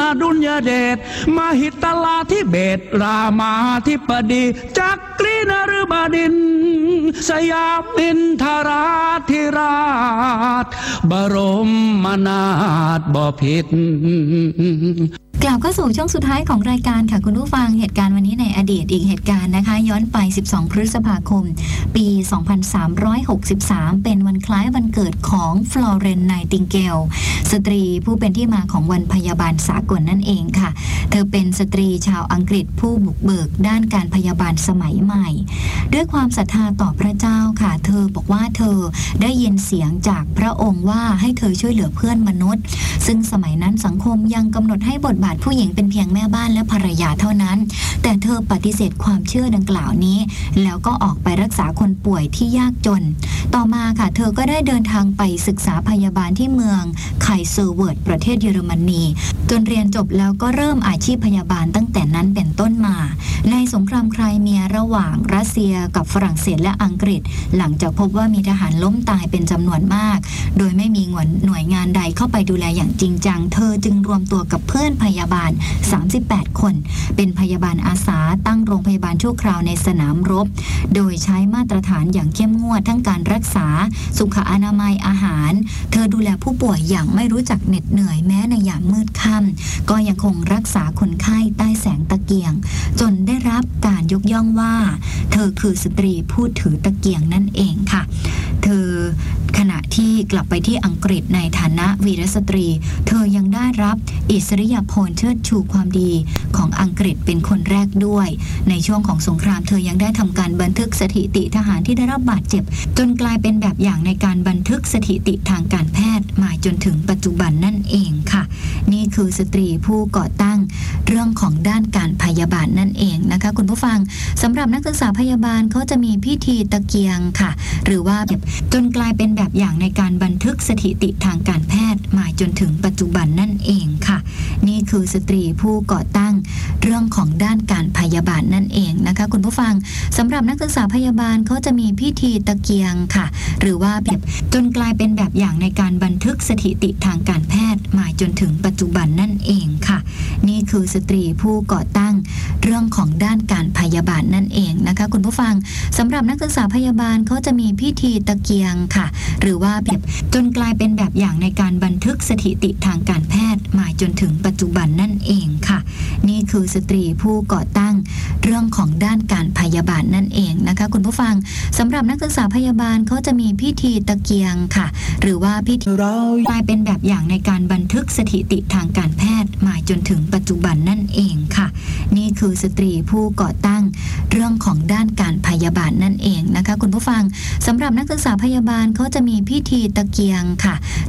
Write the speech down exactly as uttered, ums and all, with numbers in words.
ดุลยเดชมหิตลาธิเบศรามาธิปดีจักรีนฤบดินทร์สยามินทราธิราชบรมนาถบพิตรกลับเข้าสู่ช่วงสุดท้ายของรายการค่ะคุณผู้ฟังเหตุการณ์วันนี้ในอดีตอีกเหตุการณ์นะคะย้อนไปสิบสองพฤษภาคมปีสองพันสามร้อยหกสิบสามเป็นวันคล้ายวันเกิดของฟลอเรนไนติงเกลสตรีผู้เป็นที่มาของวันพยาบาลสากลนั่นเองค่ะเธอเป็นสตรีชาวอังกฤษผู้บุกเบิกด้านการพยาบาลสมัยใหม่ด้วยความศรัทธาต่อพระเจ้าค่ะเธอบอกว่าเธอได้ยินเสียงจากพระองค์ว่าให้เธอช่วยเหลือเพื่อนมนุษย์ซึ่งสมัยนั้นสังคมยังกำหนดให้บทบาทผู้หญิงเป็นเพียงแม่บ้านและภรรยาเท่านั้นแต่เธอปฏิเสธความเชื่อดังกล่าวนี้แล้วก็ออกไปรักษาคนป่วยที่ยากจนต่อมาค่ะเธอก็ได้เดินทางไปศึกษาพยาบาลที่เมืองไคเซอร์เวิร์ดประเทศเยอรมนีจนเรียนจบแล้วก็เริ่มอาชีพพยาบาลตั้งแต่นั้นเป็นต้นมาในสงครามไครเมียระหว่างรัสเซียกับฝรั่งเศสและอังกฤษหลังจากพบว่ามีทหารล้มตายเป็นจำนวนมากโดยไม่มีหน่วยงานใดเข้าไปดูแลอย่างจริงจังเธอจึงรวมตัวกับเพื่อนพยาบาลสามสิบแปดคนเป็นพยาบาลอาสาตั้งโรงพยาบาลชั่วคราวในสนามรบโดยใช้มาตรฐานอย่างเข้มงวดทั้งการรักษาสุขอนามัยอาหารเธอดูแลผู้ป่วยอย่างไม่รู้จักเหน็ดเหนื่อยแม้ในยามมืดค่ำก็ยังคงรักษาคนไข้ใต้แสงตะเกียงจนได้รับการยกย่องว่าเธอคือสตรีผู้ถือตะเกียงนั่นเองค่ะเธอขณะที่กลับไปที่อังกฤษในฐานะวีรสตรีเธอยังได้รับอิสริยาภรณ์เชิดชูความดีของอังกฤษเป็นคนแรกด้วยในช่วงของสงครามเธอยังได้ทำการบันทึกสถิติทหารที่ได้รับบาดเจ็บจนกลายเป็นแบบอย่างในการบันทึกสถิติทางการแพทย์มาจนถึงปัจจุบันนั่นเองค่ะนี่คือสตรีผู้ก่อตั้งเรื่องของด้านการพยาบาลนั่นเองนะคะคุณผู้ฟังสำหรับนักศึกษาพยาบาลเขาจะมีพิธีตะเกียงค่ะหรือว่าจนกลายเป็นแบบอย่างในการบันทึกสถิติทางการแพทย์มาจนถึงปัจจุบันนั่นเองค่ะนี่คือสตรีผู้ก่อตั้งเรื่องของด้านการพยาบาลนั่นเองนะคะคุณผู้ฟังสำหรับนักศึกษาพยาบาลเขาจะมีพิธีตะเกียงค่ะหรือว่าจนกลายเป็นแบบอย่างในการบันทึกสถิติทางการแพทย์มาจนถึงปัจจุบันนั่นเองค่ะนี่คือสตรีผู้ก่อตั้งเรื่องของด้านการพยาบาลนั่นเองนะคะคุณผู้ฟังสำหรับนักศึกษาพยาบาลเขาจะมีพิธีตะเกียงค่ะหรือว่าจนกลายเป็นแบบอย่างในการบันทึกสถิติทางการแพทย์มาจนถึงปัจจุบันนั่นเองค่ะนี่คือสตรีผู้ก่อตั้งเรื่องของด้านการพยาบาลนั่นเองนะคะคุณผู้ฟังสำหรับนักศึกษาพยาบาลเขาจะมีพิธีตะเกียงค่ะหรือว่าพิธีกลายเป็นแบบอย่างในการบันทึกสถิติทางการแพทย์มาจนถึงปัจจุบันนั่นเองค่ะนี่คือสตรีผู้ก่อตั้งเรื่องของด้านการพยาบาลนั่นเองนะคะคุณผู้ฟังสำหรับนักศึกษาพยาบาลเขาจะมีพิธีตะเกียงค่ะ